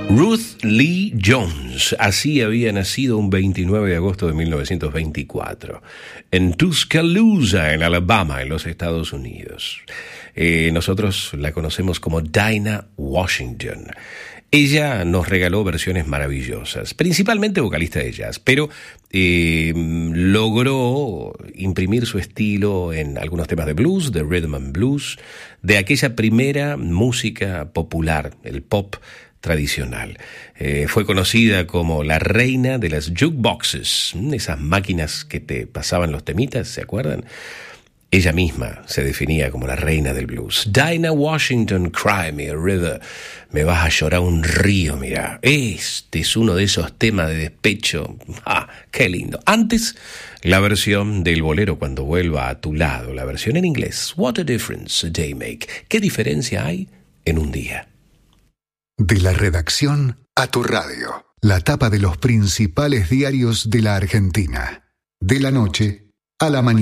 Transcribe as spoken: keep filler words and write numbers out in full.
Ruth Lee Jones, así había nacido un veintinueve de agosto de mil novecientos veinticuatro, en Tuscaloosa, en Alabama, en los Estados Unidos. Eh, nosotros la conocemos como Dinah Washington. Ella nos regaló versiones maravillosas, principalmente vocalista de jazz, pero eh, logró imprimir su estilo en algunos temas de blues, de rhythm and blues, de aquella primera música popular, el pop tradicional. Eh, fue conocida como la reina de las jukeboxes, esas máquinas que te pasaban los temitas, ¿se acuerdan? Ella misma se definía como la reina del blues. Dinah Washington, Cry Me a River. Me vas a llorar un río, mira. Este es uno de esos temas de despecho. ¡Ah, qué lindo! Antes, la versión del bolero Cuando vuelva a tu lado. La versión en inglés. What a difference a day make. ¿Qué diferencia hay en un día? De la redacción a tu radio. La tapa de los principales diarios de la Argentina. De la noche a la mañana.